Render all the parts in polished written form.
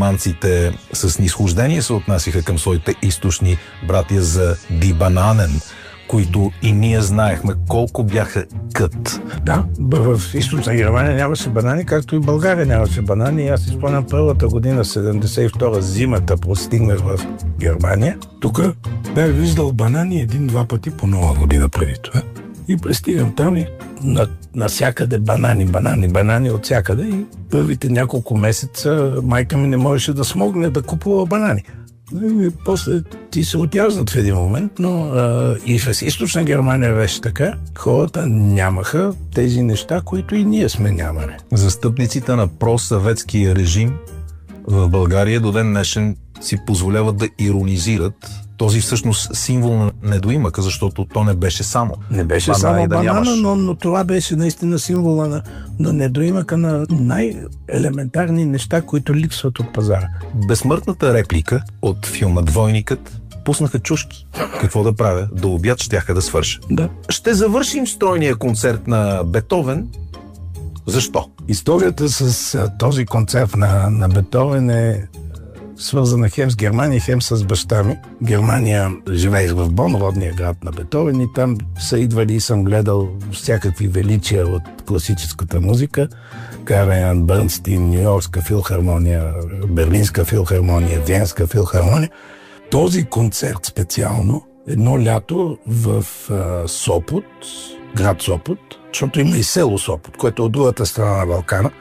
Манците с нисхождение се отнасяха към своите източни братия за Ди Бананен, които и ние знаехме колко бяха кът. Да, в източна Германия нямаше банани, както и в България нямаше банани. Аз изпълням първата година, 72-а, зимата, простигнах в Германия. Тук бях виждал банани един-два пъти по Нова година преди това. И пристигам там и насякъде банани от всякъде. И първите няколко месеца майка ми не можеше да смогне да купува банани. И после ти се отязнат в един момент, но и в източна Германия беше така. Хората нямаха тези неща, които и ние сме нямали. Застъпниците на просъветския режим в България до ден днешен си позволяват да иронизират този всъщност символ на недоимъка, защото то не беше само. Не беше само банана, но това беше наистина символа на недоимъка, на най-елементарни неща, които липсват от пазара. Безсмъртната реплика от филма «Двойникът» пуснаха чушки. Какво да правя? До обяд щяха да свърша. Да. Ще завършим стройния концерт на Бетовен. Защо? Историята с този концерт на Бетовен е свързана хем с Германия, хем с баща ми. Германия, живеех в Бон, родния град на Бетовен, и там са идвали и съм гледал всякакви величия от класическата музика. Караян, Бърнстин, Нью-Йоркска филхармония, Берлинска филхармония, Венска филхармония. Този концерт специално, едно лято в Сопот, град Сопот, защото има и село Сопот, което е от другата страна на Балкана.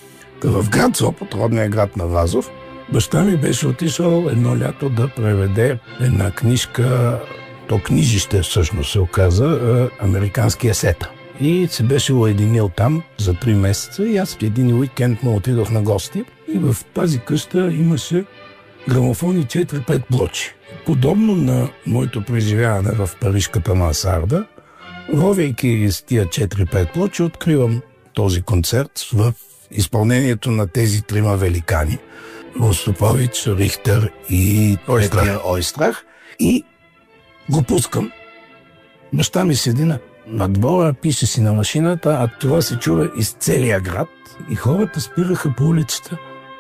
В град Сопот, родния град на Вазов, баща ми беше отишъл едно лято да преведе една книжка, то книжище всъщност се оказа, американския сета. И се беше уединил там за 3 месеца и аз в един уикенд му отидох на гости и в тази къща имаше грамофони 4-5 плочи. Подобно на моето преживяване в парижката мансарда, ровейки с тия 4-5 плочи, откривам този концерт в изпълнението на тези трима великани – Ростропович, Рихтер и Ойстрах, и го пускам. Баща ми седи на двора, пише си на машината, а това се чува из целия град и хората спираха по улицата.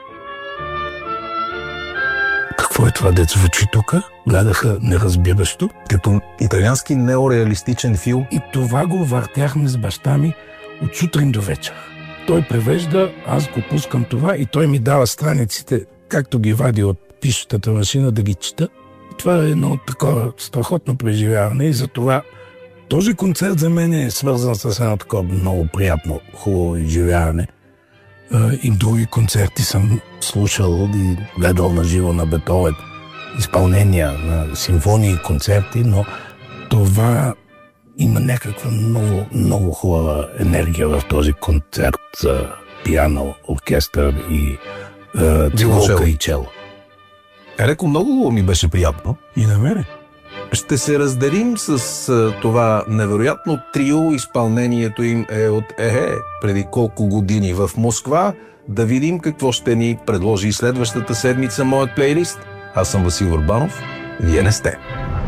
Какво е това, дето звучи тук? Гледаха неразбиращо. Като италиански неореалистичен филм. И това го въртяхме с баща ми от сутрин до вечер. Той превежда, аз го пускам това и той ми дава страниците, както ги вади от пишещата машина, да ги чета. И това е едно такова страхотно преживяване и затова този концерт за мен е свързан с едно такова много приятно, хубаво изживяване. И други концерти съм слушал и гледал на живо на Бетовен, изпълнения на симфонии и концерти, но това има някаква много, много хубава енергия в този концерт за пиано, оркестър и цигулка и чело. Елеко, много ми беше приятно. И на мене. Ще се разделим с това невероятно трио. Изпълнението им е от преди колко години в Москва. Да видим какво ще ни предложи следващата седмица моят плейлист. Аз съм Васил Върбанов. Вие не сте.